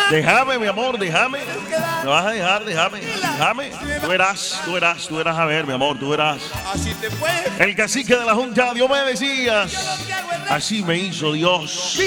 Déjame, mi amor, déjame. Me vas a dejar, déjame. Tú verás, a ver, mi amor, tú verás. Así te fue. El cacique de la Junta, Dios me decías. Así me hizo Dios.